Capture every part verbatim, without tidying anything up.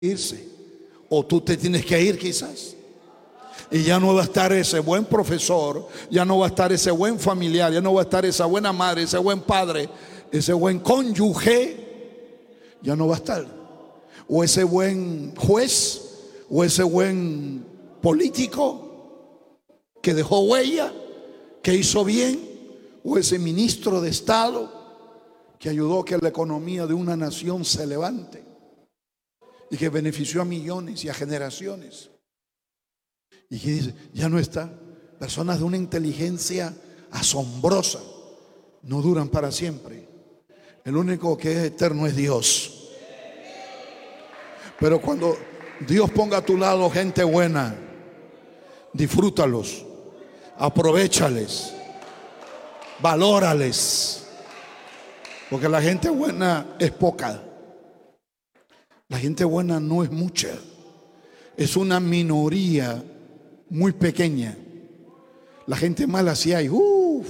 irse, o tú te tienes que ir quizás. Y ya no va a estar ese buen profesor, ya no va a estar ese buen familiar, ya no va a estar esa buena madre, ese buen padre, ese buen cónyuge, ya no va a estar. O ese buen juez, o ese buen político que dejó huella, que hizo bien, o ese ministro de Estado que ayudó a que la economía de una nación se levante y que benefició a millones y a generaciones. Y que dice, ya no está. Personas de una inteligencia asombrosa no duran para siempre. El único que es eterno es Dios. Pero cuando Dios ponga a tu lado gente buena, disfrútalos, aprovéchales, valórales, porque la gente buena es poca. La gente buena no es mucha, es una minoría muy pequeña. La gente mala sí hay, uff,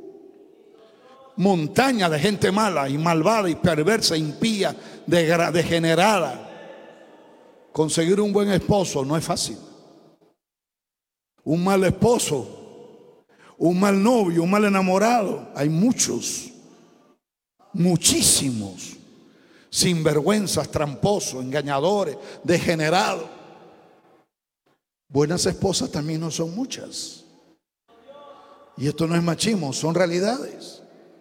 montaña de gente mala y malvada y perversa, impía, degenerada. Conseguir un buen esposo no es fácil. Un mal esposo, un mal novio, un mal enamorado, hay muchos, muchísimos, sinvergüenzas, tramposos, engañadores, degenerados. Buenas esposas también no son muchas. Y esto no es machismo, son realidades.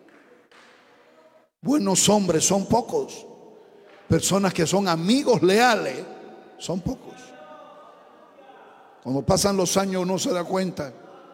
Buenos hombres son pocos. Personas que son amigos leales son pocos. Cuando pasan los años uno se da cuenta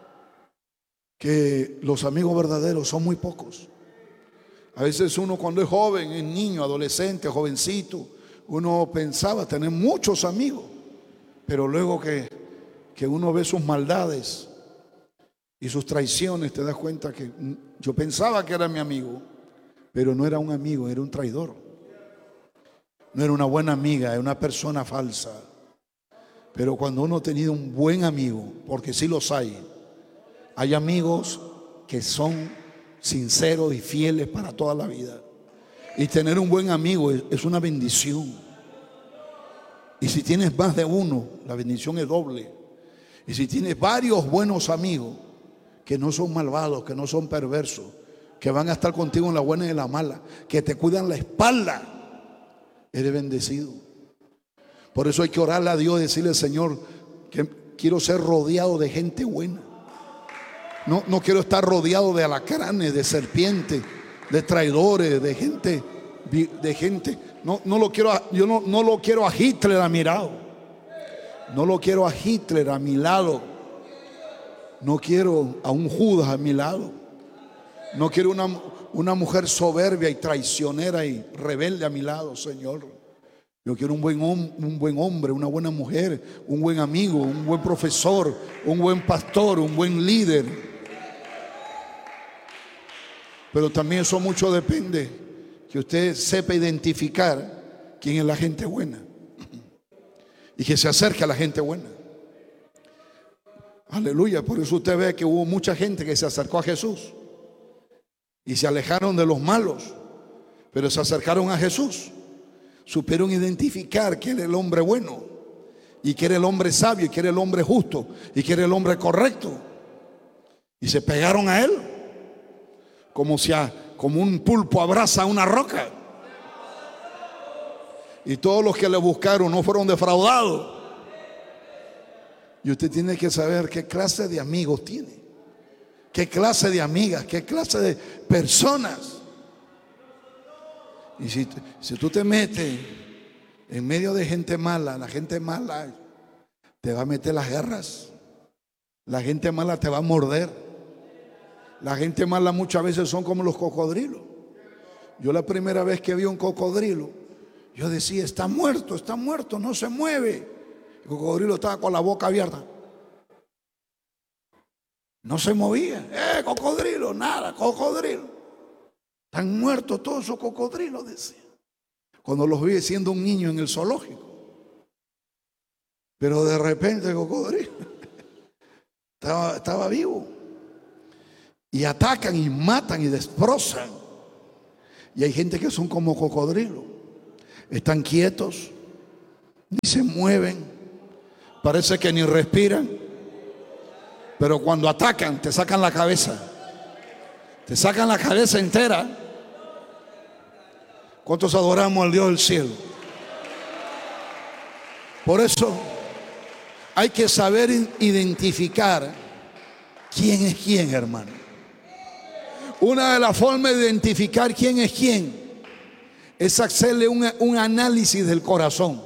que los amigos verdaderos son muy pocos. A veces uno cuando es joven, es niño, adolescente, jovencito, uno pensaba tener muchos amigos, pero luego que, que uno ve sus maldades y sus traiciones, te das cuenta que yo pensaba que era mi amigo, pero no era un amigo, era un traidor. No era una buena amiga, era una persona falsa. Pero cuando uno ha tenido un buen amigo, porque sí los hay, hay amigos que son sinceros y fieles para toda la vida. Y tener un buen amigo es, es una bendición. Y si tienes más de uno, la bendición es doble. Y si tienes varios buenos amigos que no son malvados, que no son perversos, que van a estar contigo en la buena y en la mala, que te cuidan la espalda, eres bendecido. Por eso hay que orarle a Dios y decirle, Señor, que quiero ser rodeado de gente buena. No, no quiero estar rodeado de alacranes, de serpientes, de traidores, de gente, de gente. No, no lo quiero, yo no, no lo quiero a Hitler a mi lado. No lo quiero a Hitler a mi lado. No quiero a un Judas a mi lado. No quiero una, una mujer soberbia y traicionera y rebelde a mi lado, Señor. Yo quiero un buen, un buen hombre, una buena mujer, un buen amigo, un buen profesor, un buen pastor, un buen líder. Pero también eso mucho depende que usted sepa identificar quién es la gente buena y que se acerque a la gente buena. Aleluya. Por eso usted ve que hubo mucha gente que se acercó a Jesús y se alejaron de los malos, pero se acercaron a Jesús. Supieron identificar que era el hombre bueno y que era el hombre sabio y que era el hombre justo y que era el hombre correcto, y se pegaron a él como si a, como un pulpo abraza a una roca. Y todos los que le buscaron no fueron defraudados. Y usted tiene que saber qué clase de amigos tiene, qué clase de amigas, qué clase de personas. Y si, si tú te metes en medio de gente mala, la gente mala te va a meter las garras. La gente mala te va a morder. La gente mala muchas veces son como los cocodrilos. Yo la primera vez que vi un cocodrilo, yo decía, está muerto, está muerto, no se mueve. El cocodrilo estaba con la boca abierta. No se movía. Eh, cocodrilo, nada, cocodrilo. Están muertos todos esos cocodrilos, decía. Cuando los vi siendo un niño en el zoológico. Pero de repente el cocodrilo estaba, estaba vivo. Y atacan y matan y destrozan. Y hay gente que son como cocodrilos. Están quietos, ni se mueven, parece que ni respiran, pero cuando atacan te sacan la cabeza, te sacan la cabeza entera. ¿Cuántos adoramos al Dios del cielo? Por eso hay que saber identificar quién es quién, hermano. Una de las formas de identificar quién es quién es hacerle un, un análisis del corazón,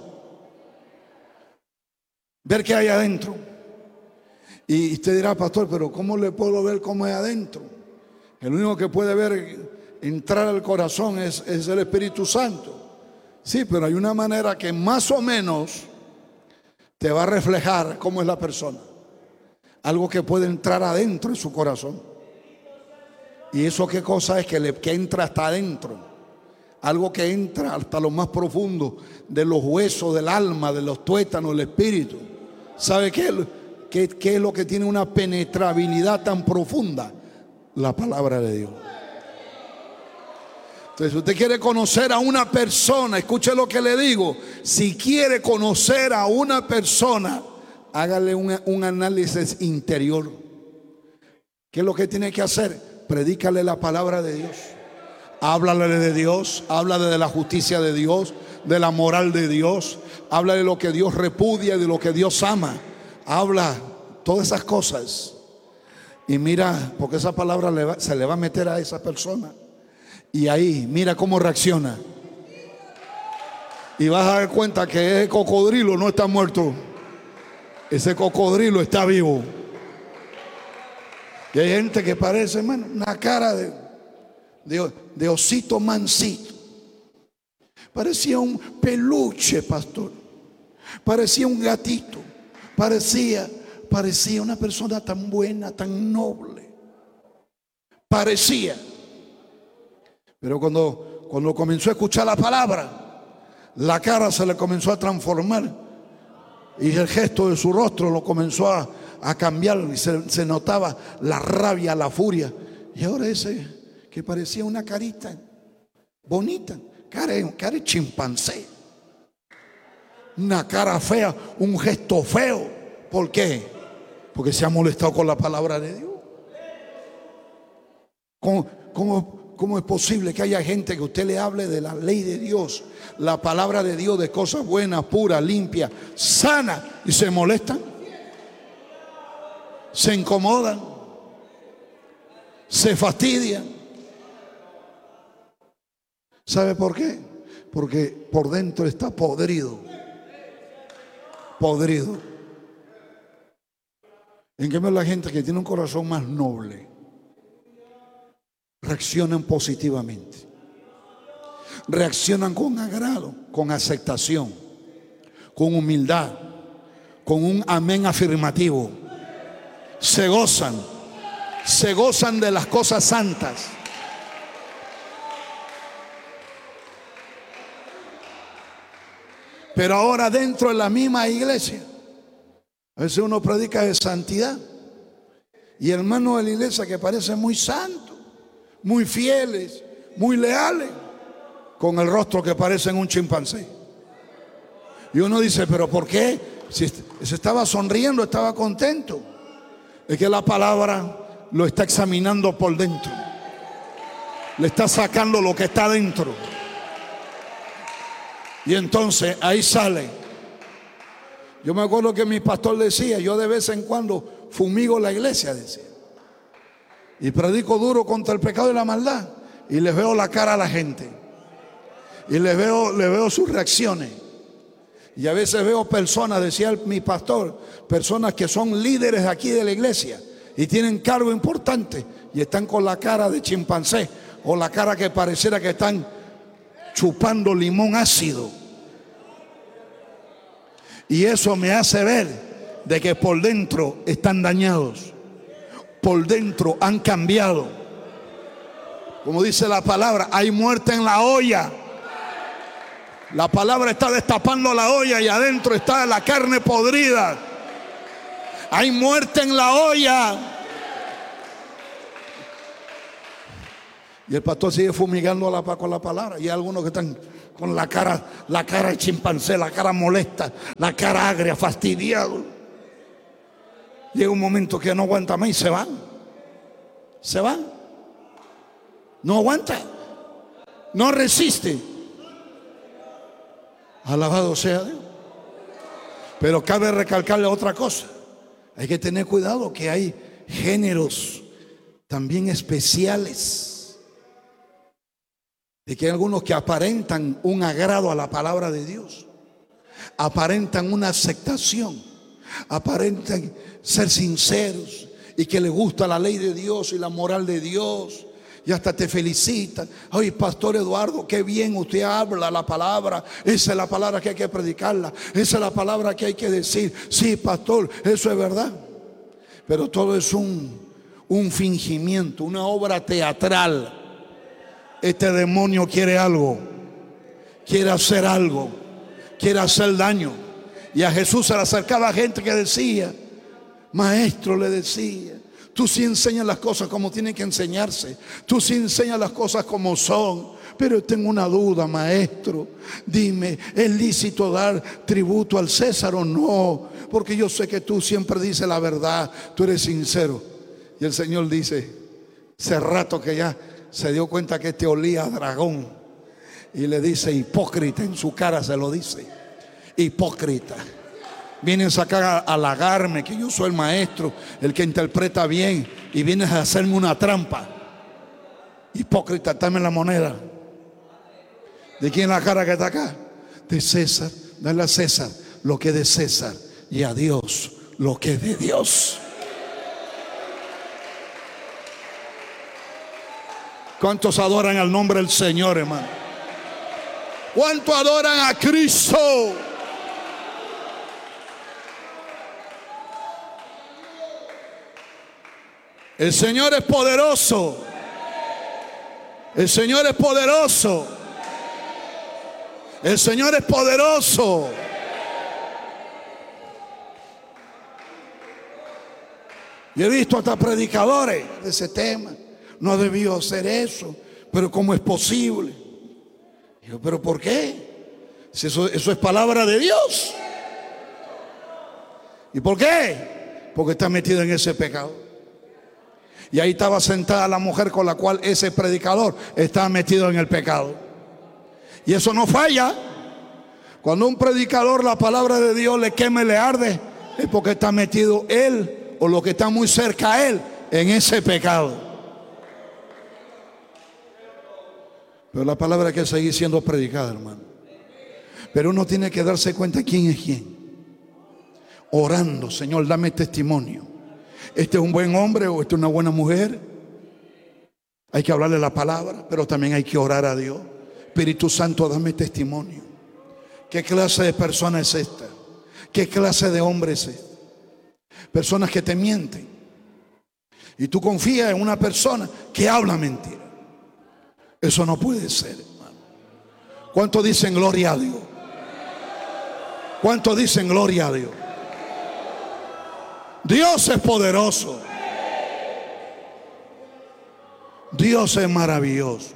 ver qué hay adentro. Y usted dirá, pastor, pero ¿cómo le puedo ver cómo es adentro? El único que puede ver entrar al corazón es, es el Espíritu Santo. Sí, pero hay una manera que más o menos te va a reflejar cómo es la persona. Algo que puede entrar adentro de su corazón. ¿Y eso qué cosa es? Que, le, que entra hasta adentro. Algo que entra hasta lo más profundo de los huesos, del alma, de los tuétanos, del espíritu. ¿Sabe qué? ¿Qué, qué es lo que tiene una penetrabilidad tan profunda? La palabra de Dios. Entonces, usted quiere conocer a una persona, escuche lo que le digo. Si quiere conocer a una persona, hágale un, un análisis interior. ¿Qué es lo que tiene que hacer? Predícale la palabra de Dios. Háblale de Dios, háblale de la justicia de Dios, de la moral de Dios. Habla de lo que Dios repudia, de lo que Dios ama. Habla todas esas cosas. Y mira, porque esa palabra le va, se le va a meter a esa persona. Y ahí, mira cómo reacciona. Y vas a dar cuenta que ese cocodrilo no está muerto. Ese cocodrilo está vivo. Y hay gente que parece, hermano, una cara de, de, de osito mansito. Parecía un peluche, pastor. Parecía un gatito. Parecía, parecía una persona tan buena, tan noble. Parecía. Pero cuando, cuando comenzó a escuchar la palabra, la cara se le comenzó a transformar. Y el gesto de su rostro lo comenzó a, a cambiar. Y se, se notaba la rabia, la furia. Y ahora ese que parecía una carita bonita, cara, cara de chimpancé, una cara fea, un gesto feo. ¿Por qué? Porque se ha molestado con la palabra de Dios. ¿Cómo, cómo, cómo es posible que haya gente que usted le hable de la ley de Dios, la palabra de Dios, de cosas buenas, puras, limpias, sanas, y se molestan? Se incomodan, se fastidian. ¿Sabe por qué? Porque por dentro está podrido. Podrido. En cambio, la gente que tiene un corazón más noble reaccionan positivamente, reaccionan con agrado, con aceptación, con humildad, con un amén afirmativo. Se gozan, se gozan de las cosas santas. Pero ahora dentro de la misma iglesia, a veces uno predica de santidad y hermanos de la iglesia que parecen muy santos, muy fieles, muy leales, con el rostro que parecen un chimpancé. Y uno dice, pero ¿por qué? Si se estaba sonriendo, estaba contento. Es que la palabra lo está examinando por dentro, le está sacando lo que está dentro. Y entonces ahí sale. Yo me acuerdo que mi pastor decía, yo de vez en cuando fumigo la iglesia, decía, y predico duro contra el pecado y la maldad, y les veo la cara a la gente, y les veo, les veo sus reacciones. Y a veces veo personas, decía mi pastor, personas que son líderes aquí de la iglesia y tienen cargo importante y están con la cara de chimpancé, o la cara que pareciera que están chupando limón ácido. Y eso me hace ver de que por dentro están dañados, por dentro han cambiado. Como dice la palabra, hay muerte en la olla. La palabra está destapando la olla y adentro está la carne podrida. Hay muerte en la olla. Y el pastor sigue fumigando a la paz con la palabra. Y hay algunos que están con la cara, la cara de chimpancé, la cara molesta, la cara agria, fastidiado. Llega un momento que no aguanta más y se van. Se van. No aguanta. No resiste. Alabado sea Dios. Pero cabe recalcarle otra cosa. Hay que tener cuidado que hay géneros también especiales. De que hay algunos que aparentan un agrado a la palabra de Dios, aparentan una aceptación, aparentan ser sinceros y que les gusta la ley de Dios y la moral de Dios, y hasta te felicitan. Ay, pastor Eduardo, qué bien usted habla la palabra. Esa es la palabra que hay que predicarla, esa es la palabra que hay que decir. Sí, pastor, eso es verdad. Pero todo es un, un fingimiento, una obra teatral. Este demonio quiere algo, quiere hacer algo, quiere hacer daño. Y a Jesús se le acercaba gente que decía, maestro, le decía, tú sí enseñas las cosas como tienen que enseñarse, tú sí enseñas las cosas como son. Pero tengo una duda, maestro, dime, ¿es lícito dar tributo al César o no? Porque yo sé que tú siempre dices la verdad, tú eres sincero. Y el Señor dice, hace rato que ya se dio cuenta que este olía a dragón, y le dice, hipócrita, en su cara se lo dice, hipócrita. Vienen a sacar a halagarme que yo soy el maestro, el que interpreta bien, y vienes a hacerme una trampa. Hipócrita, dame la moneda. ¿De quién la cara que está acá? De César. Dale a César lo que es de César, y a Dios lo que es de Dios. ¿Cuántos adoran al nombre del Señor, hermano? ¿Cuántos adoran a Cristo? El Señor es poderoso. El Señor es poderoso. El Señor es poderoso. Yo he visto hasta predicadores de ese tema. No debió hacer eso, pero ¿cómo es posible? Digo, ¿pero por qué? Si eso, eso es palabra de Dios. ¿Y por qué? Porque está metido en ese pecado. Y ahí estaba sentada la mujer con la cual ese predicador estaba metido en el pecado. Y eso no falla. Cuando un predicador la palabra de Dios le quema y le arde, es porque está metido él o lo que está muy cerca a él en ese pecado. Pero la palabra hay que seguir siendo predicada, hermano. Pero uno tiene que darse cuenta quién es quién. Orando, Señor, dame testimonio. ¿Este es un buen hombre o esta es una buena mujer? Hay que hablarle la palabra, pero también hay que orar a Dios. Espíritu Santo, dame testimonio. ¿Qué clase de persona es esta? ¿Qué clase de hombre es este? Personas que te mienten. Y tú confías en una persona que habla mentira. Eso no puede ser, hermano. ¿Cuántos dicen gloria a Dios? ¿Cuántos dicen gloria a Dios? Dios es poderoso. Dios es maravilloso.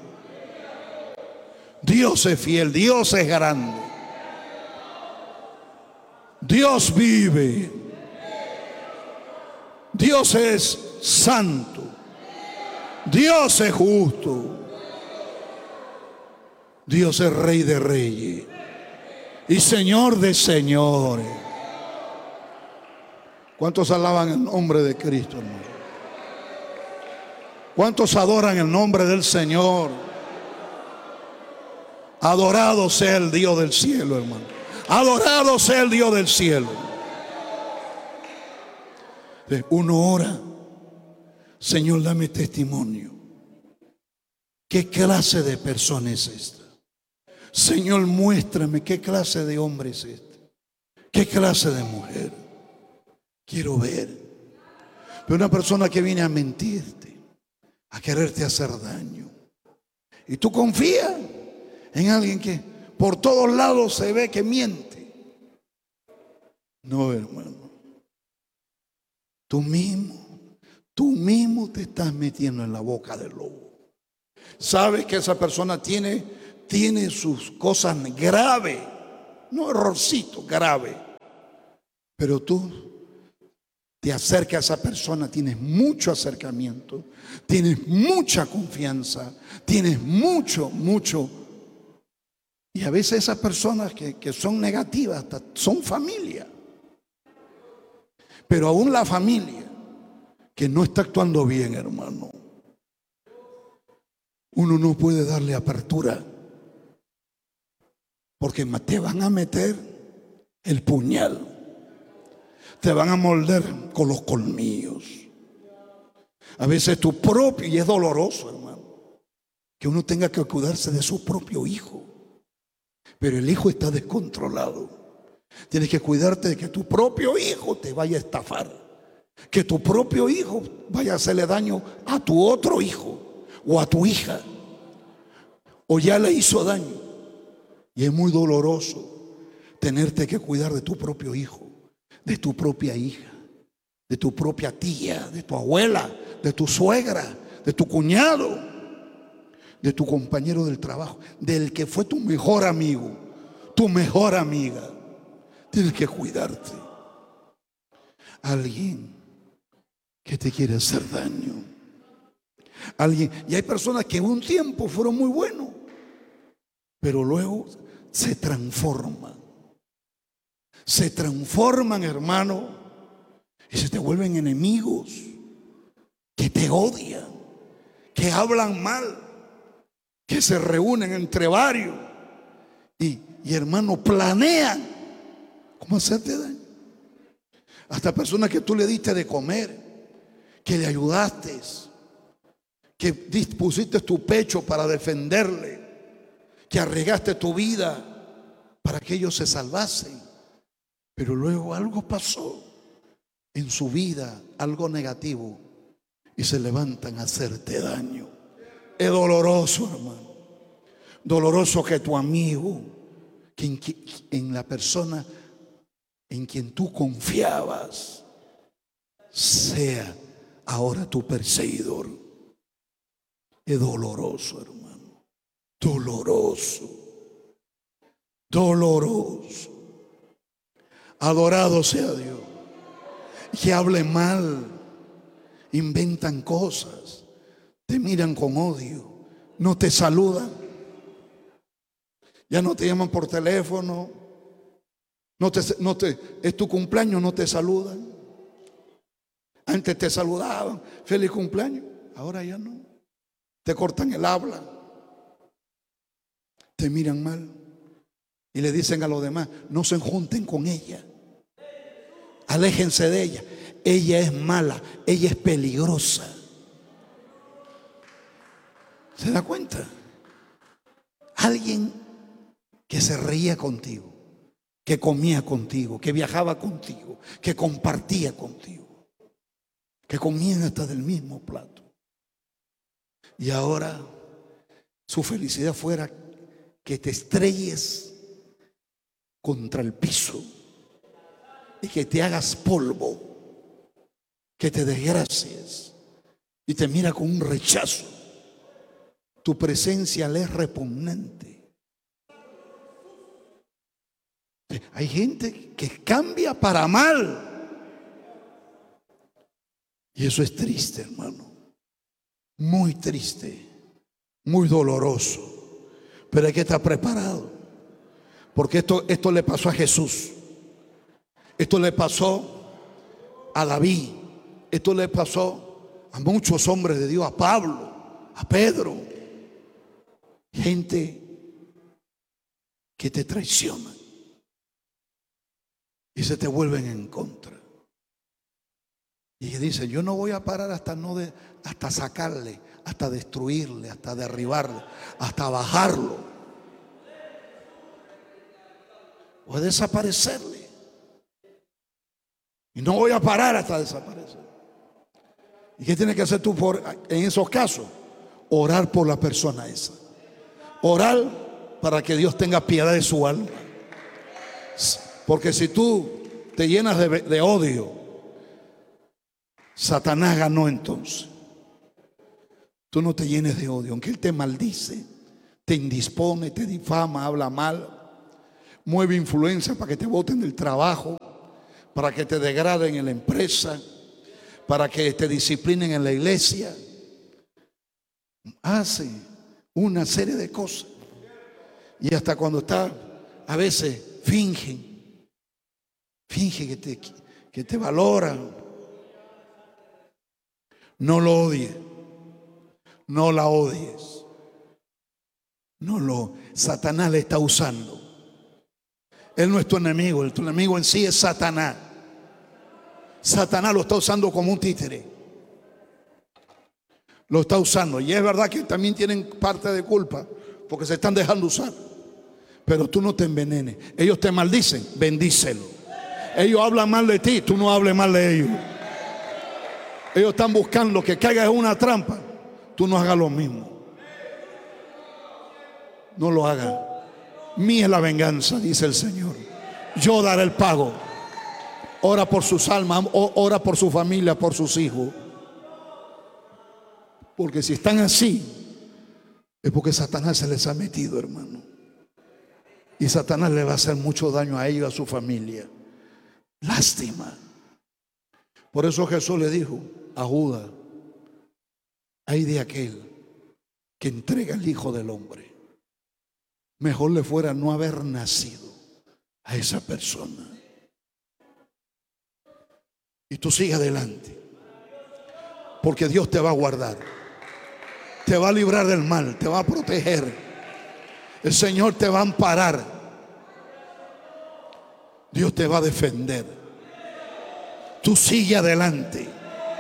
Dios es fiel. Dios es grande. Dios vive. Dios es santo. Dios es justo. Dios es Rey de reyes y Señor de señores. ¿Cuántos alaban el nombre de Cristo, hermano? ¿Cuántos adoran el nombre del Señor? Adorado sea el Dios del cielo, hermano. Adorado sea el Dios del cielo. Uno ora, Señor, dame testimonio. ¿Qué clase de persona es esta? Señor, muéstrame qué clase de hombre es este, qué clase de mujer. Quiero ver. Pero una persona que viene a mentirte, a quererte hacer daño, y tú confías en alguien que por todos lados se ve que miente. No, hermano. Tú mismo, tú mismo te estás metiendo en la boca del lobo. Sabes que esa persona tiene, tiene sus cosas graves, no errorcito, grave. Pero tú te acercas a esa persona, tienes mucho acercamiento, tienes mucha confianza, tienes mucho, mucho. Y a veces esas personas que, que son negativas hasta son familia. Pero aún la familia que no está actuando bien, hermano, uno no puede darle apertura, porque te van a meter el puñal, te van a morder con los colmillos. A veces tu propio, y es doloroso, hermano, que uno tenga que cuidarse de su propio hijo, pero el hijo está descontrolado. Tienes que cuidarte de que tu propio hijo te vaya a estafar, que tu propio hijo vaya a hacerle daño a tu otro hijo o a tu hija, o ya le hizo daño. Y es muy doloroso tenerte que cuidar de tu propio hijo, de tu propia hija, de tu propia tía, de tu abuela, de tu suegra, de tu cuñado, de tu compañero del trabajo, del que fue tu mejor amigo, tu mejor amiga. Tienes que cuidarte. Alguien que te quiere hacer daño. Alguien, y hay personas que un tiempo fueron muy buenos, pero luego se transforman. Se transforman, hermano, y se te vuelven enemigos, que te odian, que hablan mal, que se reúnen entre varios y, y hermano, planean cómo hacerte daño. Hasta personas que tú le diste de comer, que le ayudaste, que dispusiste tu pecho para defenderle, que arriesgaste tu vida para que ellos se salvasen. Pero luego algo pasó en su vida, algo negativo, y se levantan a hacerte daño. Es doloroso, hermano. Doloroso que tu amigo, que en, en la persona en quien tú confiabas, sea ahora tu perseguidor. Es doloroso, hermano. Doloroso. Doloroso. Adorado sea Dios. Que hablen mal, inventan cosas, te miran con odio, no te saludan, ya no te llaman por teléfono, no te, no te, es tu cumpleaños, no te saludan. Antes te saludaban, feliz cumpleaños, ahora ya no. Te cortan el habla, te miran mal y le dicen a los demás: no se junten con ella, aléjense de ella, ella es mala, ella es peligrosa. ¿Se da cuenta? Alguien que se reía contigo, que comía contigo, que viajaba contigo, que compartía contigo, que comían hasta del mismo plato, y ahora su felicidad fuera que te estrelles contra el piso y que te hagas polvo, que te desgracies, y te mira con un rechazo. Tu presencia le es repugnante. Hay gente que cambia para mal, y eso es triste, hermano. Muy triste, muy doloroso. Pero hay que estar preparado, porque esto, esto le pasó a Jesús. Esto le pasó a David. Esto le pasó a muchos hombres de Dios, a Pablo, a Pedro. Gente que te traiciona y se te vuelven en contra. Y dicen: yo no voy a parar hasta, no de, hasta sacarle, hasta destruirle, hasta derribarle, hasta bajarlo o desaparecerle. Y no voy a parar hasta desaparecer. ¿Y qué tienes que hacer tú por, en esos casos? Orar por la persona esa. Orar para que Dios tenga piedad de su alma. Porque si tú te llenas de, de odio, Satanás ganó entonces. Tú no te llenes de odio, aunque él te maldice, te indispone, te difama, habla mal, mueve influencia para que te boten del trabajo, para que te degraden en la empresa, para que te disciplinen en la iglesia. Hace una serie de cosas. Y hasta cuando está, a veces fingen, fingen que te, que te valoran. No lo odies, no la odies. No lo, Satanás le está usando. Él no es tu enemigo, el tu enemigo en sí es Satanás. Satanás lo está usando como un títere. Lo está usando. Y es verdad que también tienen parte de culpa, porque se están dejando usar. Pero tú no te envenenes. Ellos te maldicen, bendícelo. Ellos hablan mal de ti, tú no hables mal de ellos. Ellos están buscando que caigas en una trampa, tú no hagas lo mismo. No lo hagas. Mía es la venganza, dice el Señor. Yo daré el pago. Ora por sus almas, ora por su familia, por sus hijos. Porque si están así, es porque Satanás se les ha metido, hermano. Y Satanás le va a hacer mucho daño a ellos, a su familia. Lástima. Por eso Jesús le dijo a Judas: ay de aquel que entrega al Hijo del Hombre. Mejor le fuera no haber nacido a esa persona. Y tú sigue adelante, porque Dios te va a guardar, te va a librar del mal, te va a proteger. El Señor te va a amparar. Dios te va a defender. Tú sigue adelante.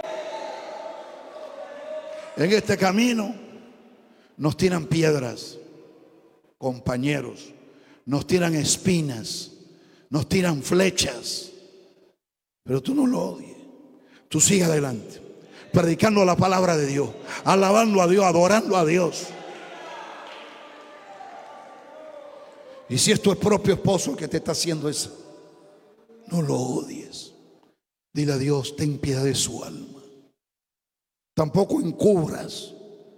En este camino nos tiran piedras, compañeros, nos tiran espinas, nos tiran flechas, pero tú no lo odies. Tú sigue adelante, predicando la palabra de Dios, alabando a Dios, adorando a Dios. Y si es tu propio esposo que te está haciendo eso, no lo odies. Dile a Dios: ten piedad de su alma. Tampoco encubras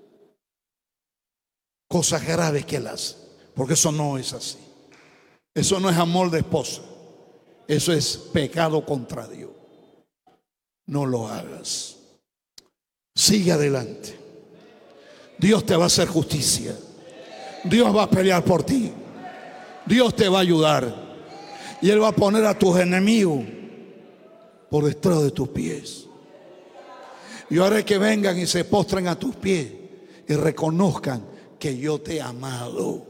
cosas graves que él hace, porque eso no es así. Eso no es amor de esposa. Eso es pecado contra Dios. No lo hagas. Sigue adelante. Dios te va a hacer justicia. Dios va a pelear por ti. Dios te va a ayudar. Y Él va a poner a tus enemigos por detrás de tus pies. Y ahora que vengan y se postren a tus pies y reconozcan que yo te he amado.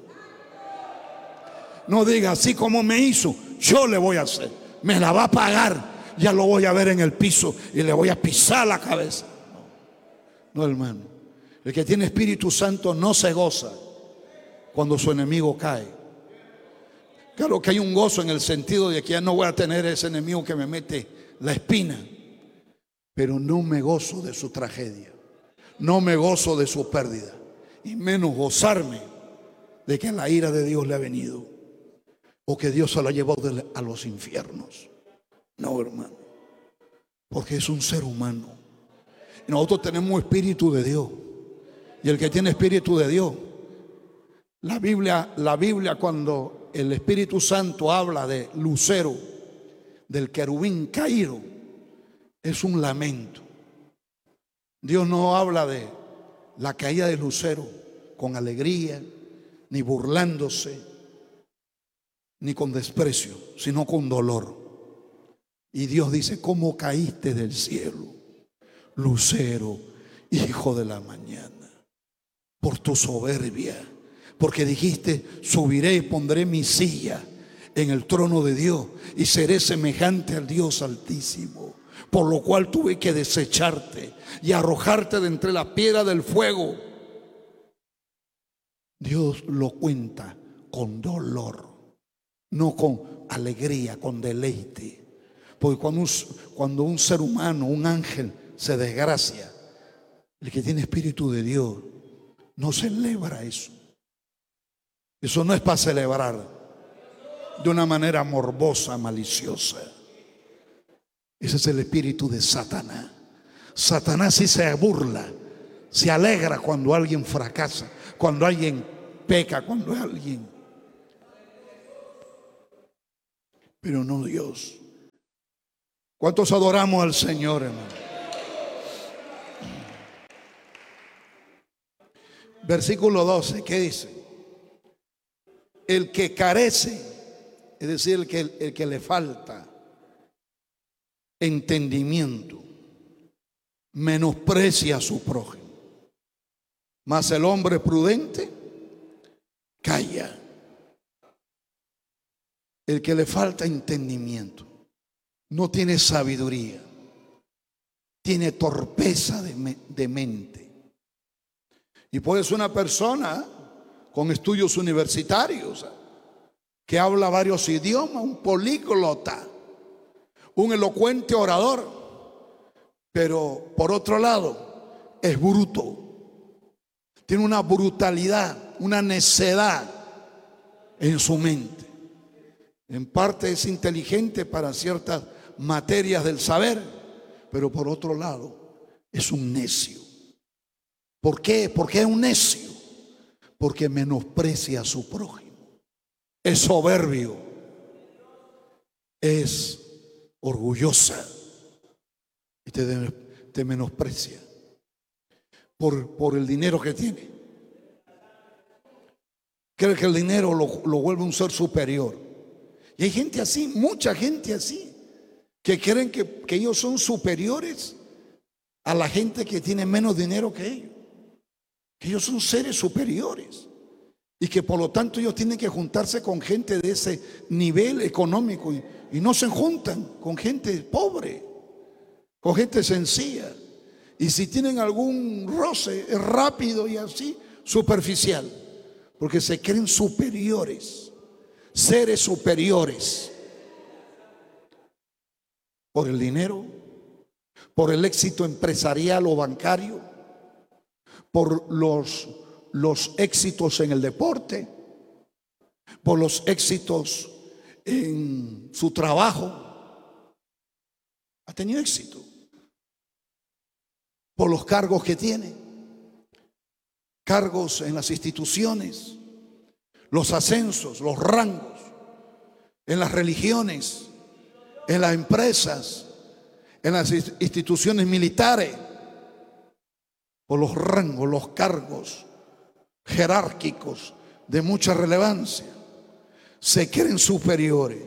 No diga: así como me hizo, yo le voy a hacer. Me la va a pagar. Ya lo voy a ver en el piso y le voy a pisar la cabeza. No, no, hermano. El que tiene Espíritu Santo no se goza cuando su enemigo cae. Claro que hay un gozo en el sentido de que ya no voy a tener ese enemigo que me mete la espina, pero no me gozo de su tragedia, no me gozo de su pérdida, y menos gozarme de que la ira de Dios le ha venido o que Dios se lo ha llevado a los infiernos. No, hermano, porque es un ser humano. Nosotros tenemos espíritu de Dios, y el que tiene espíritu de Dios, la Biblia, la Biblia cuando el Espíritu Santo habla de lucero, del querubín caído, es un lamento. Dios no habla de la caída de lucero con alegría, ni burlándose, ni con desprecio, sino con dolor. Y Dios dice: ¿cómo caíste del cielo, lucero, hijo de la mañana? Por tu soberbia, porque dijiste: subiré y pondré mi silla en el trono de Dios y seré semejante al Dios Altísimo. Por lo cual tuve que desecharte y arrojarte de entre la piedra del fuego. Dios lo cuenta con dolor, no con alegría, con deleite. Porque cuando un, cuando un ser humano, un ángel, se desgracia, el que tiene espíritu de Dios no celebra eso. Eso no es para celebrar de una manera morbosa, maliciosa. Ese es el espíritu de Satanás. Satanás sí se burla Se alegra cuando alguien fracasa, cuando alguien peca, cuando alguien... Pero no Dios. ¿Cuántos adoramos al Señor, hermano? Versículo doce, ¿qué dice? El que carece, es decir, el que, el que le falta entendimiento, menosprecia a su prójimo. Mas el hombre prudente calla. El que le falta entendimiento no tiene sabiduría, tiene torpeza de, me, de mente. Y puede ser una persona con estudios universitarios que habla varios idiomas, un políglota, un elocuente orador, pero por otro lado es bruto, tiene una brutalidad, una necedad en su mente. En parte es inteligente para ciertas materias del saber, pero por otro lado es un necio. ¿Por qué? ¿Por qué es un necio? Porque menosprecia a su prójimo. Es soberbio, es orgullosa y te, te menosprecia por, por el dinero que tiene. Cree que el dinero lo, lo vuelve un ser superior. Y hay gente así, mucha gente así, que creen que, que ellos son superiores a la gente que tiene menos dinero que ellos. Que ellos son seres superiores. Y que por lo tanto ellos tienen que juntarse con gente de ese nivel económico. Y, y no se juntan con gente pobre, con gente sencilla. Y si tienen algún roce, es rápido y así, superficial. Porque se creen superiores. Seres superiores por el dinero, por el éxito empresarial o bancario, por los, los éxitos en el deporte, por los éxitos en su trabajo. Ha tenido éxito por los cargos que tiene, cargos en las instituciones, los ascensos, los rangos, en las religiones, en las empresas, en las instituciones militares, por los rangos, los cargos jerárquicos de mucha relevancia. Se creen superiores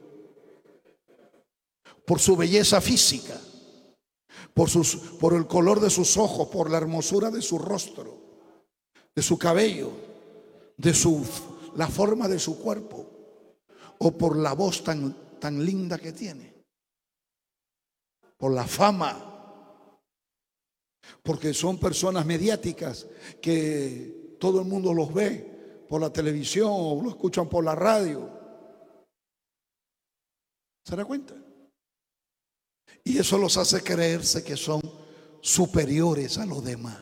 por su belleza física, por, sus, por el color de sus ojos, por la hermosura de su rostro, de su cabello, de su la forma de su cuerpo, o por la voz tan, tan linda que tiene, por la fama, porque son personas mediáticas que todo el mundo los ve por la televisión o lo escuchan por la radio. ¿Se da cuenta? Y eso los hace creerse que son superiores a los demás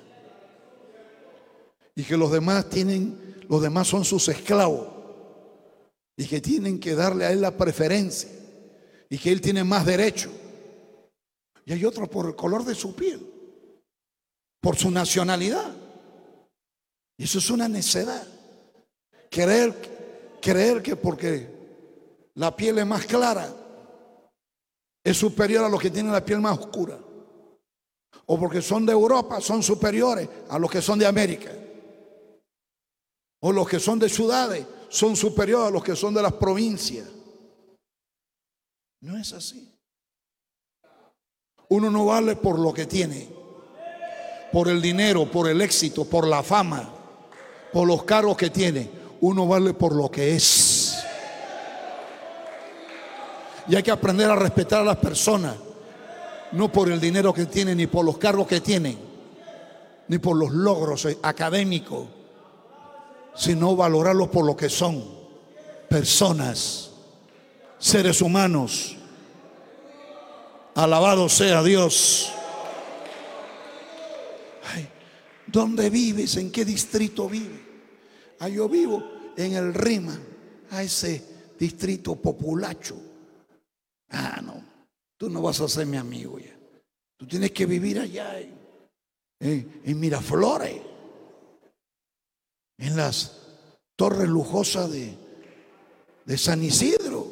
y que los demás tienen Los demás son sus esclavos y que tienen que darle a él la preferencia y que él tiene más derecho. Y hay otros por el color de su piel, por su nacionalidad. Y eso es una necedad. Creer, creer que porque la piel es más clara es superior a los que tienen la piel más oscura. O porque son de Europa son superiores a los que son de América. O los que son de ciudades son superiores a los que son de las provincias. No es así. Uno no vale por lo que tiene, por el dinero, por el éxito, por la fama, por los cargos que tiene. Uno vale por lo que es. Y hay que aprender a respetar a las personas, no por el dinero que tienen, ni por los cargos que tienen, ni por los logros académicos, sino valorarlos por lo que son: personas, seres humanos. Alabado sea Dios. Ay, ¿dónde vives? ¿En qué distrito vives? Ah, yo vivo en el Rima, a ese distrito populacho. Ah, no, tú no vas a ser mi amigo ya. Tú tienes que vivir allá en, en, en Miraflores, en las torres lujosas de, de San Isidro.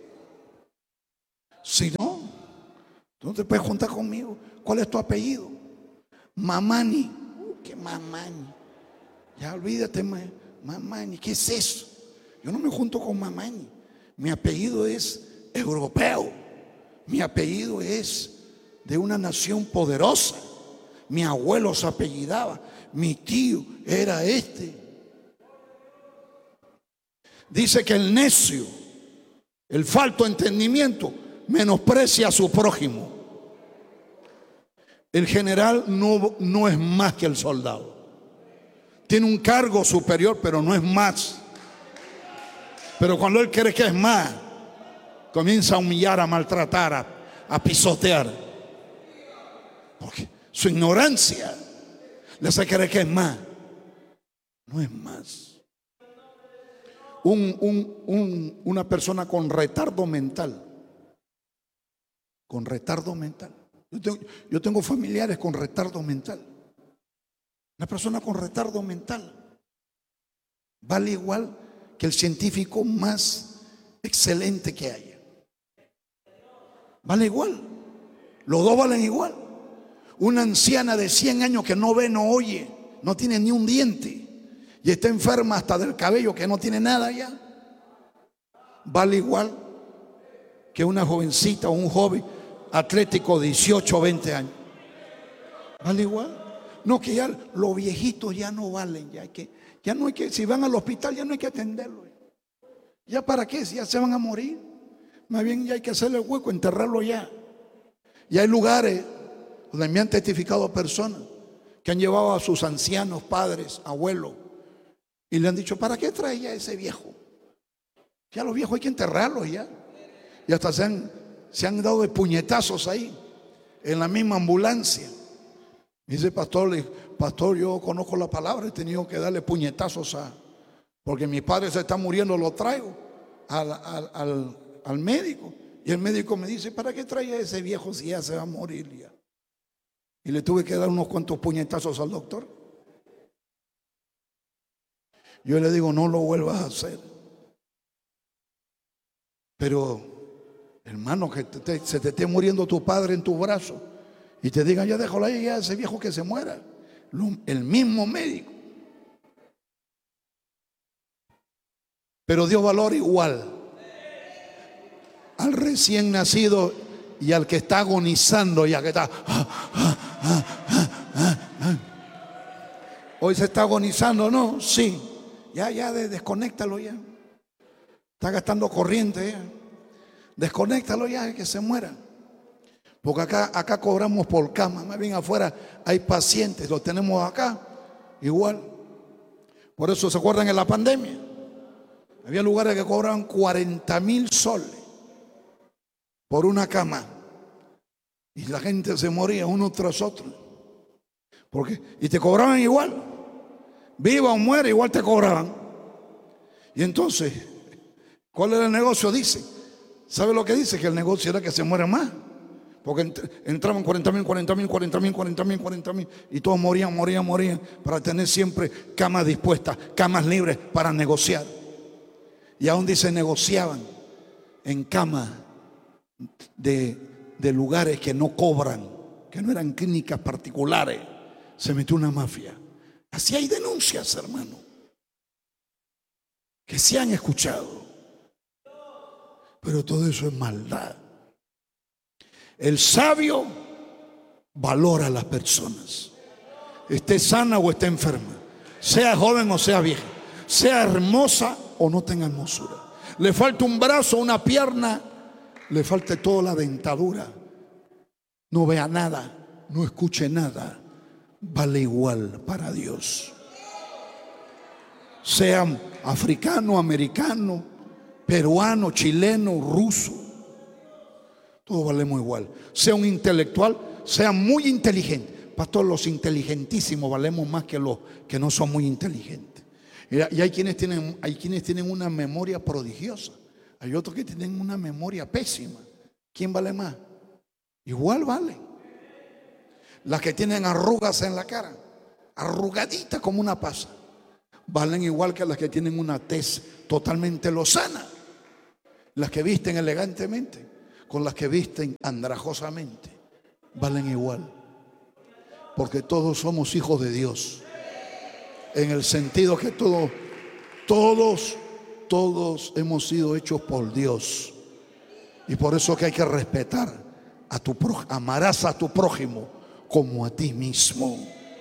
Si no, tú no te puedes juntar conmigo. ¿Cuál es tu apellido? Mamani. Uh, ¿Qué Mamani? Ya olvídate, Mamani. ¿Qué es eso? Yo no me junto con Mamani. Mi apellido es europeo. Mi apellido es de una nación poderosa. Mi abuelo se apellidaba. Mi tío era este. Dice que el necio, el falto de entendimiento, menosprecia a su prójimo. El general no, no es más que el soldado. Tiene un cargo superior, pero no es más. Pero cuando él cree que es más, comienza a humillar, a maltratar, a, a pisotear. Porque su ignorancia le hace creer que es más. No es más. Un, un, un, una persona con retardo mental. Con retardo mental. Yo tengo, yo tengo familiares con retardo mental. Una persona con retardo mental vale igual que el científico más excelente que haya. Vale igual. Los dos valen igual. Una anciana de cien años que no ve, no oye, no tiene ni un diente y está enferma hasta del cabello, que no tiene nada ya, vale igual que una jovencita o un joven atlético de dieciocho o veinte años. Vale igual. No, que ya los viejitos ya no valen, ya que ya no hay que, si van al hospital ya no hay que atenderlos. ¿Ya para qué? Si ya se van a morir. Más bien ya hay que hacerle el hueco, enterrarlo ya. Y hay lugares donde me han testificado personas que han llevado a sus ancianos padres, abuelos, y le han dicho, ¿para qué trae ya ese viejo? Ya los viejos hay que enterrarlos ya. Y hasta se han, se han dado de puñetazos ahí, en la misma ambulancia. Dice pastor, pastor, yo conozco la palabra, he tenido que darle puñetazos a, porque mi padre se está muriendo, lo traigo al, al, al, al médico. Y el médico me dice, ¿para qué trae a ese viejo si ya se va a morir ya? Y le tuve que dar unos cuantos puñetazos al doctor. Yo le digo, no lo vuelvas a hacer. Pero, hermano, que te, te, se te esté muriendo tu padre en tu brazo y te digan, ya déjalo ahí, ya ese viejo que se muera. El mismo médico. Pero dio valor igual al recién nacido y al que está agonizando, ya que está. Ah, ah, ah, ah, ah, ah. Hoy se está agonizando, ¿no? Sí. Ya, ya, desconéctalo ya. Está gastando corriente ya. Desconéctalo ya, que se muera. Porque acá, acá cobramos por cama. Más bien afuera hay pacientes, los tenemos acá igual. Por eso se acuerdan en la pandemia. Había lugares que cobraban cuarenta mil soles por una cama. Y la gente se moría uno tras otro. Porque, y te cobraban igual. Viva o muera, igual te cobraban. Y entonces, ¿cuál era el negocio? Dice, ¿sabe lo que dice? Que el negocio era que se muera más. Porque entraban cuarenta mil, cuarenta mil, cuarenta mil, cuarenta mil, cuarenta mil. Y todos morían, morían, morían. Para tener siempre camas dispuestas, camas libres para negociar. Y aún dice, negociaban en camas de, de lugares que no cobran, que no eran clínicas particulares. Se metió una mafia. Así hay denuncias, hermano, que se han escuchado. Pero todo eso es maldad. El sabio valora a las personas, esté sana o esté enferma, sea joven o sea vieja, sea hermosa o no tenga hermosura, le falta un brazo, una pierna, le falte toda la dentadura, no vea nada, no escuche nada, vale igual para Dios. Sea africano, americano, peruano, chileno, ruso, todos valemos igual. Sea un intelectual, sea muy inteligente. Pastor, los inteligentísimos valemos más que los que no son muy inteligentes. Y hay quienes tienen, hay quienes tienen una memoria prodigiosa. Hay otros que tienen una memoria pésima. ¿Quién vale más? Igual vale. las que tienen arrugas en la cara, arrugaditas como una pasa, valen igual que las que tienen una tez totalmente lozana. Las que visten elegantemente con las que visten andrajosamente valen igual, porque todos somos hijos de Dios, en el sentido que todos, todos, todos hemos sido hechos por Dios. Y por eso que hay que respetar a tu prójimo. Amarás a tu prójimo como a ti mismo.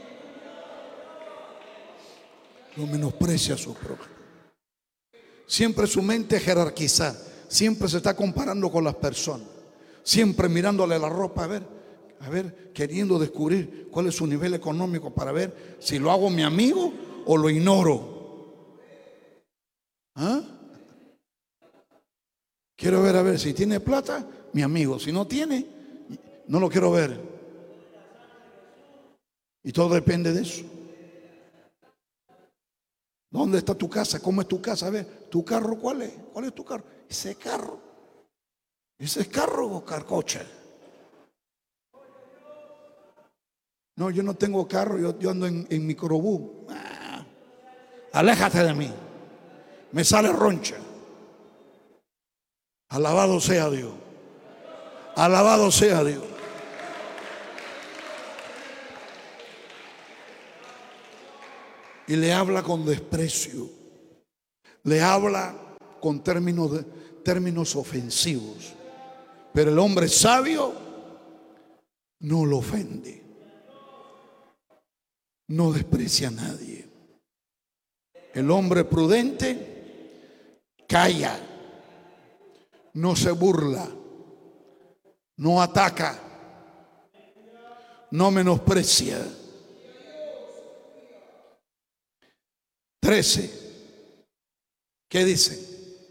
No menosprecia a su prójimo. Siempre su mente jerarquiza, siempre se está comparando con las personas, siempre mirándole la ropa, a ver, a ver, queriendo descubrir cuál es su nivel económico para ver si lo hago mi amigo o lo ignoro. ¿Ah? Quiero ver, a ver, si tiene plata, mi amigo. Si no tiene, no lo quiero ver. Y todo depende de eso. ¿Dónde está tu casa? ¿Cómo es tu casa? A ver, ¿tu carro cuál es? ¿Cuál es tu carro? Ese carro. ¿Ese es carro o carcocha? No, yo no tengo carro, yo, yo ando en, en microbús. Ah, aléjate de mí. Me sale roncha. Alabado sea Dios. Alabado sea Dios. Y le habla con desprecio. Le habla con términos, de, términos ofensivos. Pero el hombre sabio no lo ofende. No desprecia a nadie. El hombre prudente calla. No se burla, no ataca, no menosprecia. Trece. ¿Qué dice?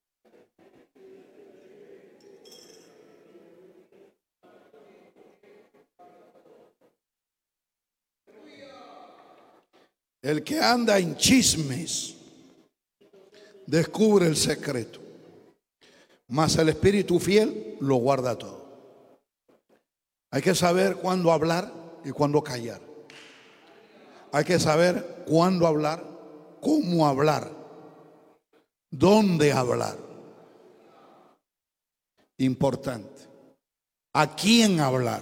El que anda en chismes descubre el secreto, mas el espíritu fiel lo guarda todo. Hay que saber cuándo hablar y cuándo callar. Hay que saber cuándo hablar, cómo hablar, dónde hablar. Importante. ¿A quién hablar?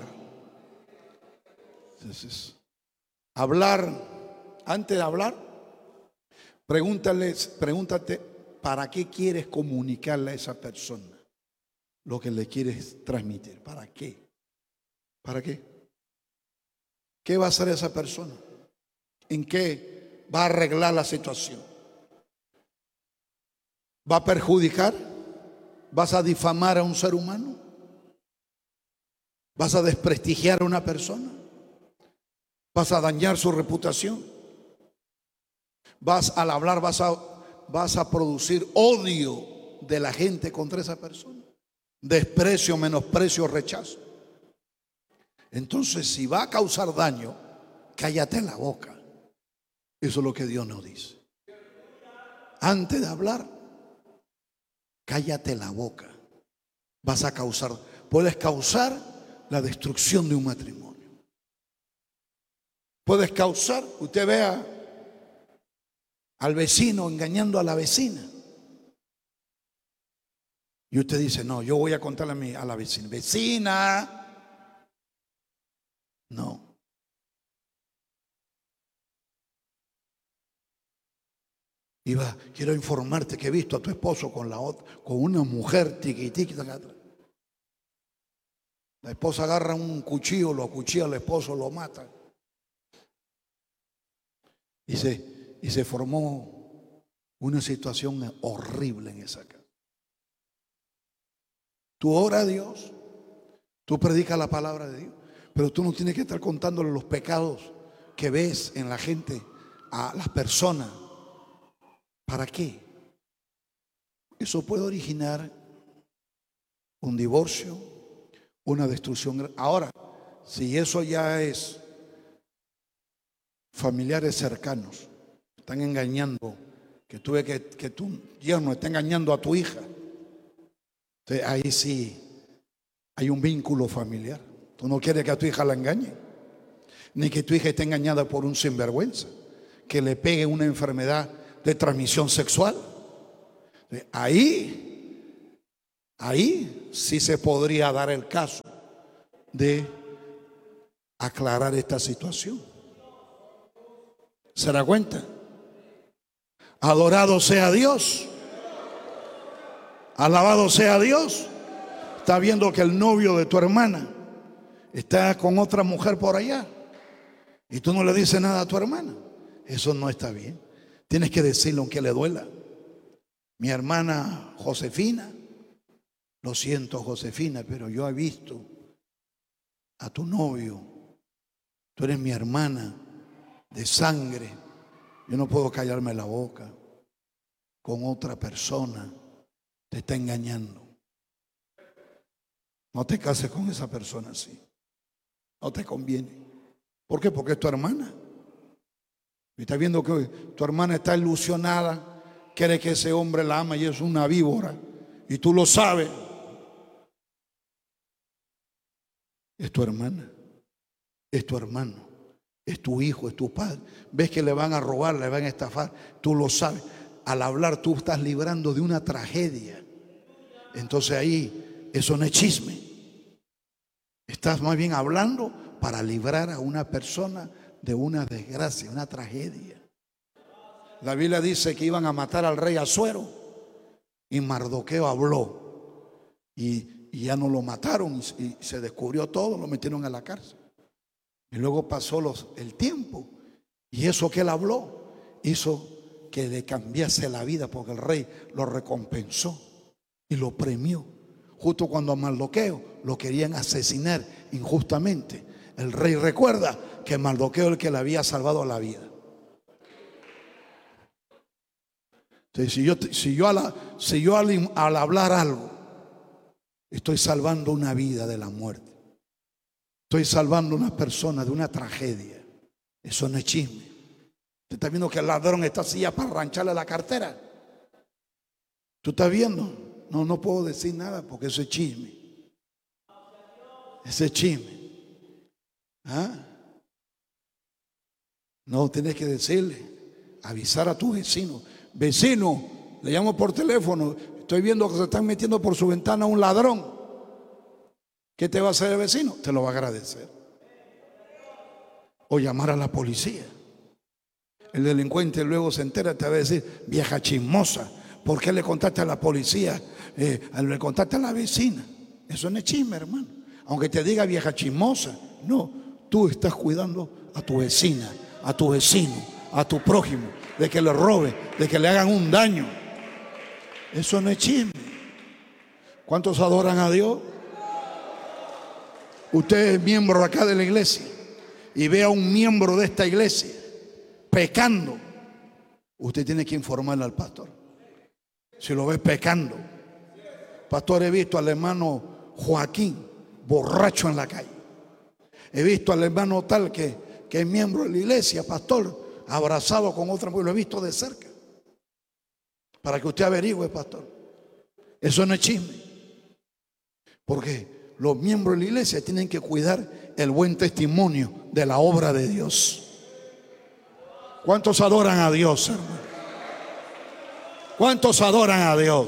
Entonces, hablar, antes de hablar, pregúntales, pregúntate, ¿para qué quieres comunicarle a esa persona lo que le quieres transmitir? ¿Para qué? ¿Para qué? ¿Qué va a hacer esa persona? ¿En qué va a arreglar la situación? ¿Va a perjudicar? ¿Vas a difamar a un ser humano? ¿Vas a desprestigiar a una persona? ¿Vas a dañar su reputación? ¿Vas al hablar, vas a vas a producir odio de la gente contra esa persona? Desprecio, menosprecio, rechazo. Entonces, si va a causar daño, cállate la boca. Eso es lo que Dios nos dice. Antes de hablar, cállate la boca. Vas a causar, puedes causar la destrucción de un matrimonio. Puedes causar, usted vea al vecino engañando a la vecina. Y usted dice, no, yo voy a contarle a, mi, a la vecina. Vecina. No. Iba, quiero informarte que he visto a tu esposo con, la, con una mujer tiquitiquita. La esposa agarra un cuchillo, lo acuchilla al esposo, lo mata. Y se, y se formó una situación horrible en esa casa. Tú ora a Dios, tú predicas la palabra de Dios, pero tú no tienes que estar contándole los pecados que ves en la gente, a las personas. ¿Para qué? Eso puede originar un divorcio, una destrucción. Ahora, si eso ya es familiares cercanos, están engañando, que tú ves que, que tu yerno está engañando a tu hija, entonces ahí sí hay un vínculo familiar. Tú no quieres que a tu hija la engañe. ni que tu hija esté engañada por un sinvergüenza, que le pegue una enfermedad de transmisión sexual. Ahí, ahí sí se podría dar el caso de aclarar esta situación. ¿Se da cuenta? Adorado sea Dios. Alabado sea Dios. Está viendo que el novio de tu hermana está con otra mujer por allá y tú no le dices nada a tu hermana. Eso no está bien. Tienes que decirle aunque le duela. Mi hermana Josefina, lo siento Josefina, pero yo he visto a tu novio. Tú eres mi hermana de sangre. Yo no puedo callarme la boca. Con otra persona te está engañando. No te cases con esa persona así. No te conviene. ¿Por qué? Porque es tu hermana. Y está viendo que tu hermana está ilusionada, cree que ese hombre la ama y es una víbora. Y tú lo sabes. Es tu hermana. Es tu hermano. Es tu hijo, es tu padre. Ves que le van a robar, le van a estafar. Tú lo sabes. Al hablar tú estás librando de una tragedia. Entonces ahí, eso no es chisme. Estás más bien hablando para librar a una persona de una desgracia, una tragedia. La Biblia dice que iban a matar al rey Asuero y Mardoqueo habló y, y ya no lo mataron y, y se descubrió todo, lo metieron a la cárcel. Y luego pasó los, el tiempo y eso que él habló hizo que le cambiase la vida porque el rey lo recompensó y lo premió. Justo cuando a Mardoqueo lo querían asesinar injustamente, el rey recuerda que Mardoqueo es el que le había salvado la vida. Entonces, si yo, si yo, al, si yo al, al hablar algo, estoy salvando una vida de la muerte. Estoy salvando a una persona de una tragedia. Eso no es chisme. ¿Usted está viendo que el ladrón está así ya para arrancharle la cartera? ¿Tú estás viendo? No, no puedo decir nada porque eso es chisme. Ese es chisme. ¿Ah? No, tienes que decirle, avisar a tu vecino. Vecino, le llamo por teléfono, estoy viendo que se están metiendo por su ventana un ladrón. ¿Qué te va a hacer el vecino? Te lo va a agradecer. O llamar a la policía. El delincuente luego se entera, te va a decir, vieja chismosa, ¿por qué le contaste a la policía? Eh, le contaste a la vecina. Eso no es chisme, hermano. Aunque te diga vieja chismosa, no, tú estás cuidando a tu vecina, a tu vecino, a tu prójimo, de que le robe, de que le hagan un daño. Eso no es chisme. ¿Cuántos adoran a Dios? Usted es miembro acá de la iglesia y ve a un miembro de esta iglesia pecando, usted tiene que informarle al pastor. Si lo ve pecando, pastor, he visto al hermano Joaquín borracho en la calle. He visto al hermano tal que, que es miembro de la iglesia, pastor, abrazado con otra mujer. Lo he visto de cerca. Para que usted averigüe, pastor. Eso no es chisme. Porque los miembros de la iglesia tienen que cuidar el buen testimonio de la obra de Dios. ¿Cuántos adoran a Dios, hermano? ¿Cuántos adoran a Dios?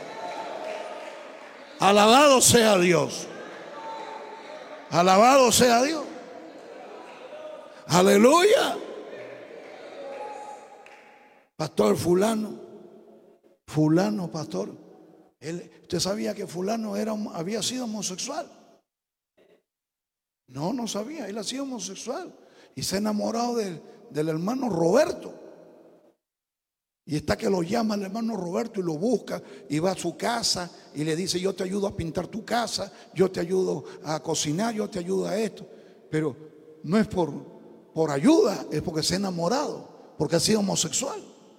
Alabado sea Dios. Alabado sea Dios. Aleluya. Pastor fulano, fulano, pastor. Él, ¿usted sabía que fulano era, había sido homosexual? No, no sabía. Él ha sido homosexual y se ha enamorado del, del hermano Roberto. Y está que lo llama el hermano Roberto y lo busca y va a su casa y le dice, yo te ayudo a pintar tu casa, yo te ayudo a cocinar, yo te ayudo a esto. Pero no es por, por ayuda, es porque se ha enamorado, porque ha sido homosexual.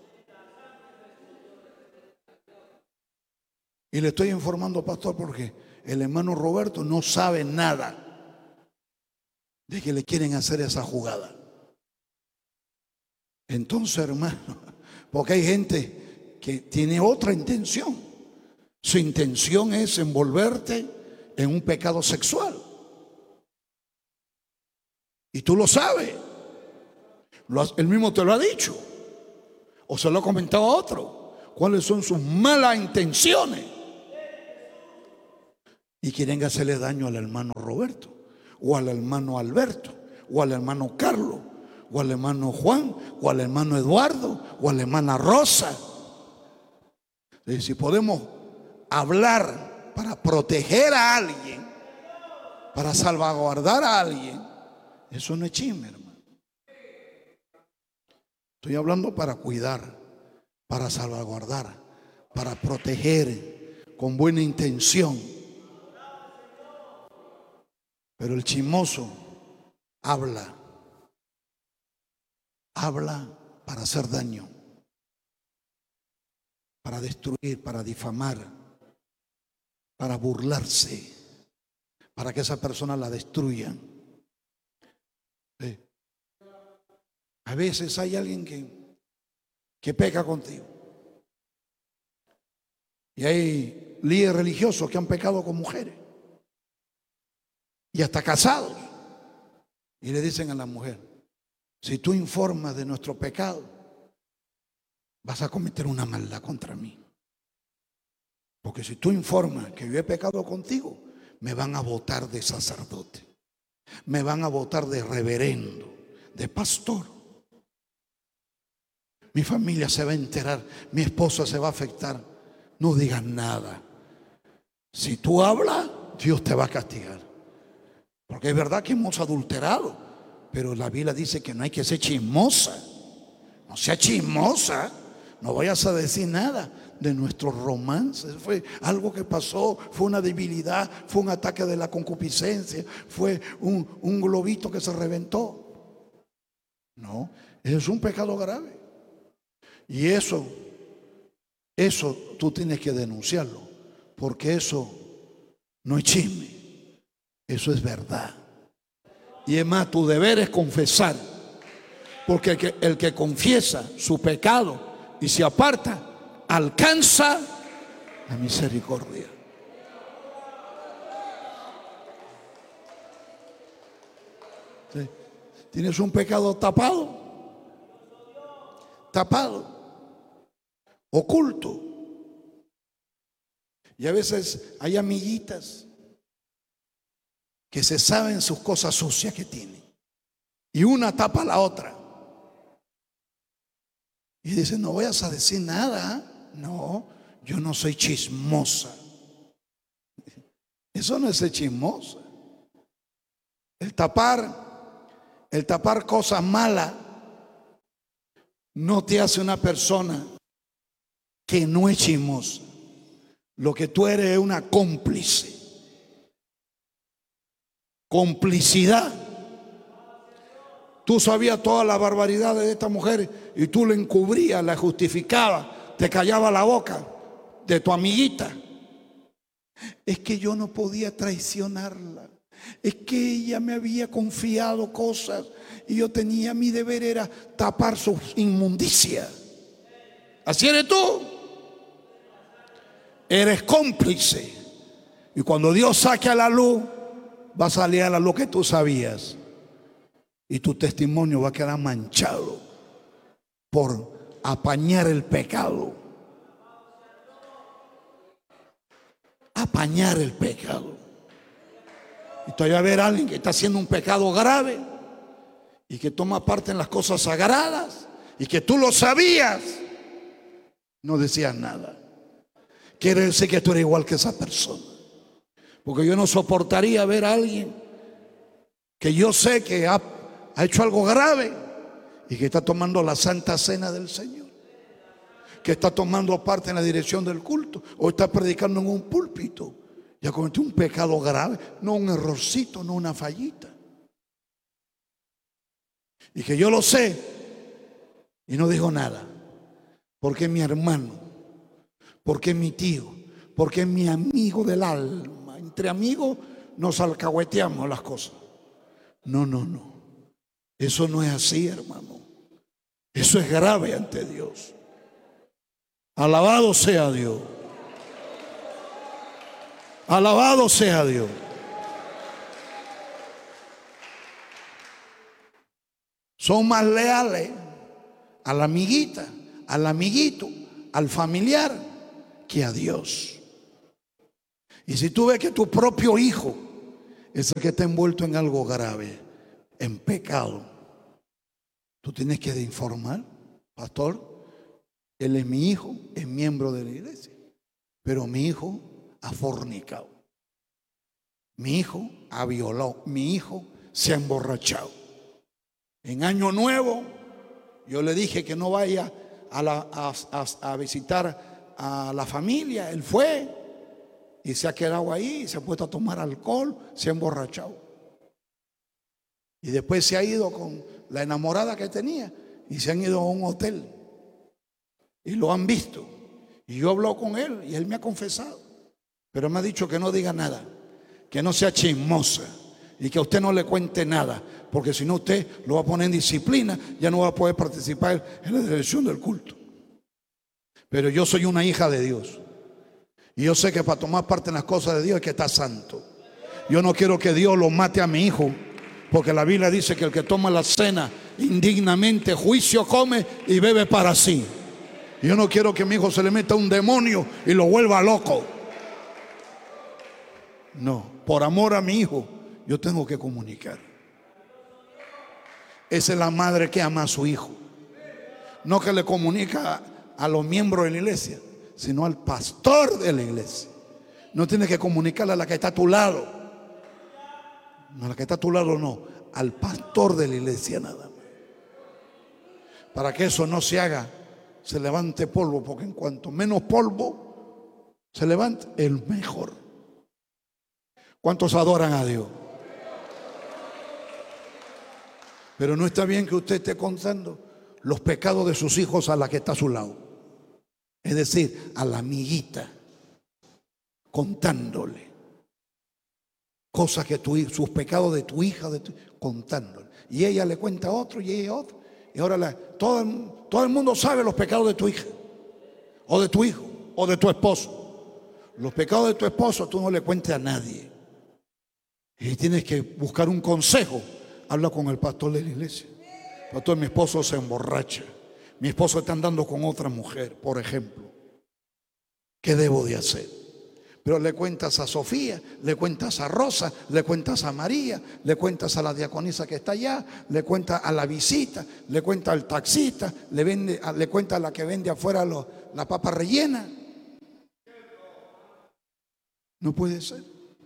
Y le estoy informando, pastor, porque el hermano Roberto no sabe nada de que le quieren hacer esa jugada. Entonces, hermano, porque hay gente que tiene otra intención. Su intención es envolverte en un pecado sexual. Y Y tú lo sabes. Lo has- él mismo te lo ha dicho. O se lo ha comentado a otro. ¿Cuáles son sus malas intenciones? Y quieren hacerle daño al hermano Roberto, o al hermano Alberto, o al hermano Carlos, o al hermano Juan, o al hermano Eduardo, o a la hermana Rosa. Y si podemos hablar para proteger a alguien, para salvaguardar a alguien, eso no es chisme, hermano. Estoy hablando para cuidar, para salvaguardar, para proteger con buena intención. Pero el chismoso habla, habla para hacer daño, para destruir, para difamar, para burlarse, para que esa persona la destruyan. Sí. A veces hay alguien que, que peca contigo. Y hay líderes religiosos que han pecado con mujeres. Y hasta casados. Y le dicen a la mujer: si tú informas de nuestro pecado, vas a cometer una maldad contra mí. Porque si tú informas que yo he pecado contigo, me van a votar de sacerdote, me van a votar de reverendo, de pastor. Mi familia se va a enterar, mi esposa se va a afectar. No digas nada. Si tú hablas, Dios te va a castigar. Porque es verdad que hemos adulterado, pero la Biblia dice que no hay que ser chismosa. No sea chismosa. No vayas a decir nada de nuestros romances. Fue algo que pasó, fue una debilidad, fue un ataque de la concupiscencia, fue un, un globito que se reventó. No, es un pecado grave. Y eso, eso tú tienes que denunciarlo, porque eso no es chisme, eso es verdad. Y es más, tu deber es confesar, porque el que, el que confiesa su pecado y se aparta, alcanza la misericordia. ¿Sí? Tienes un pecado tapado, tapado, oculto. Y a veces hay amiguitas que se saben sus cosas sucias que tienen, y una tapa a la otra. Y dice: no vayas a decir nada. No, yo no soy chismosa. Eso no es ser chismosa. El tapar, el tapar cosas malas no te hace una persona que no es chismosa. Lo que tú eres es una cómplice. Complicidad. Tú sabías toda la barbaridad de esta mujer y tú la encubrías, la justificabas, te callaba la boca de tu amiguita. Es que yo no podía traicionarla. Es que ella me había confiado cosas y yo tenía, mi deber era tapar sus inmundicias. Así eres tú. Eres cómplice. Y cuando Dios saque a la luz, va a salir a la luz que tú sabías. Y tu testimonio va a quedar manchado por apañar el pecado. Apañar el pecado. Y todavía va a haber alguien que está haciendo un pecado grave y que toma parte en las cosas sagradas y que tú lo sabías, no decías nada. Quiere decir que tú eres igual que esa persona. Porque yo no soportaría ver a alguien que yo sé que ha, ha hecho algo grave y que está tomando la santa cena del Señor, que está tomando parte en la dirección del culto o está predicando en un púlpito. Ya cometió un pecado grave, no un errorcito, no una fallita. Y que yo lo sé y no digo nada, porque es mi hermano, porque es mi tío, porque es mi amigo del alma. Entre amigos nos alcahueteamos las cosas. No, no, no. Eso no es así, hermano. Eso es grave ante Dios. Alabado sea Dios. Alabado sea Dios. son más leales a la amiguita, al amiguito, al familiar, que a Dios. Y si tú ves que tu propio hijo es el que está envuelto en algo grave, en pecado, tú tienes que informar: pastor, él es mi hijo, es miembro de la iglesia, pero mi hijo ha fornicado, mi hijo ha violado, mi hijo se ha emborrachado. En Año Nuevo yo le dije que no vaya a, la, a, a, a visitar a la familia. Él fue y se ha quedado ahí, se ha puesto a tomar alcohol, se ha emborrachado. Y después se ha ido con la enamorada que tenía y se han ido a un hotel y lo han visto. Y yo he hablado con él y él me ha confesado, pero me ha dicho que no diga nada, que no sea chismosa y que a usted no le cuente nada, porque si no usted lo va a poner en disciplina, ya no va a poder participar en la dirección del culto. Pero yo soy una hija de Dios y yo sé que para tomar parte en las cosas de Dios hay que estar santo. Yo no quiero que Dios lo mate a mi hijo, porque la Biblia dice que el que toma la cena indignamente, juicio come y bebe para sí. Yo no quiero que mi hijo se le meta un demonio y lo vuelva loco. No, por amor a mi hijo yo tengo que comunicar. Esa es la madre que ama a su hijo, no que le comunica a los miembros de la iglesia, sino al pastor de la iglesia. No tienes que comunicarle a la que está a tu lado, no, a la que está a tu lado no, al pastor de la iglesia nada más, para que eso no se haga, se levante polvo, porque en cuanto menos polvo se levante, el mejor. ¿Cuántos adoran a Dios? Pero no está bien que usted esté contando los pecados de sus hijos a la que está a su lado, es decir, a la amiguita, contándole cosas que tu, sus pecados de tu hija, de tu, contándole, y ella le cuenta a otro y ella a otro, y ahora la, todo, el, todo el mundo sabe los pecados de tu hija o de tu hijo o de tu esposo. Los pecados de tu esposo tú no le cuentes a nadie, y tienes que buscar un consejo. Habla con el pastor de la iglesia: pastor, mi esposo se emborracha, mi esposo está andando con otra mujer, por ejemplo, ¿qué debo de hacer? Pero le cuentas a Sofía, le cuentas a Rosa, le cuentas a María, le cuentas a la diaconisa que está allá, le cuentas a la visita, le cuentas al taxista, le, vende, le cuentas a la que vende afuera lo, la papa rellena. No puede ser.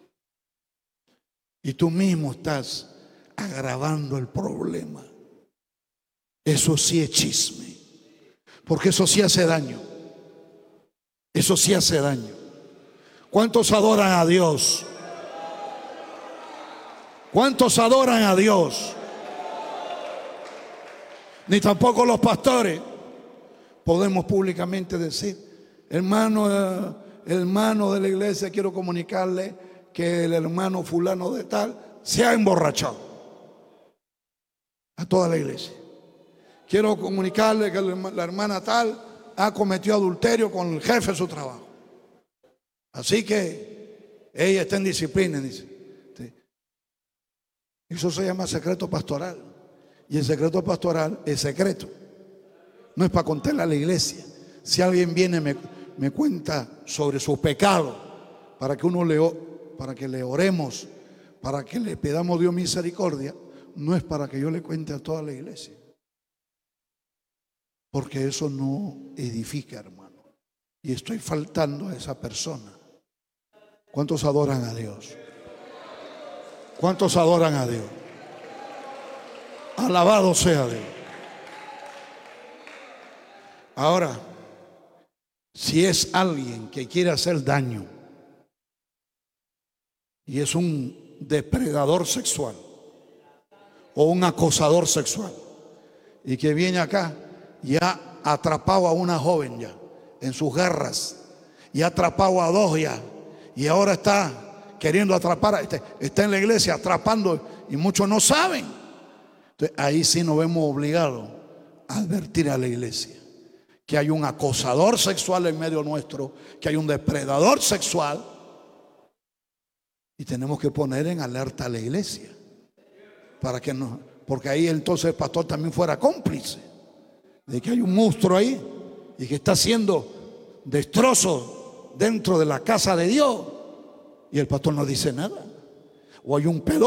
Y tú mismo estás agravando el problema. Eso sí es chisme, porque eso sí hace daño. Eso sí hace daño. ¿Cuántos adoran a Dios? ¿Cuántos adoran a Dios? Ni tampoco los pastores podemos públicamente decir: hermano, eh, hermano de la iglesia, quiero comunicarle que el hermano fulano de tal se ha emborrachado. A toda la iglesia: quiero comunicarle que la hermana tal ha cometido adulterio con el jefe de su trabajo, así que ella está en disciplina, dice. Eso se llama secreto pastoral, y el secreto pastoral es secreto, no es para contarle a la iglesia. Si alguien viene y me, me cuenta sobre su pecado, para que uno le, para que le oremos, para que le pedamos a Dios misericordia, no es para que yo le cuente a toda la iglesia, porque eso no edifica, hermano, y estoy faltando a esa persona. ¿Cuántos adoran a Dios? ¿Cuántos adoran a Dios? Alabado sea Dios. Ahora, si es alguien que quiere hacer daño y es un depredador sexual o un acosador sexual, y que viene acá y ha atrapado a una joven ya en sus garras, y ha atrapado a dos ya, y ahora está queriendo atrapar, está, está en la iglesia atrapando, y muchos no saben. Entonces ahí sí nos vemos obligados a advertir a la iglesia que hay un acosador sexual en medio nuestro, que hay un depredador sexual, y tenemos que poner en alerta a la iglesia para que no, porque ahí entonces el pastor también fuera cómplice de que hay un monstruo ahí y que está haciendo destrozos dentro de la casa de Dios y el pastor no dice nada. O hay un pedófilo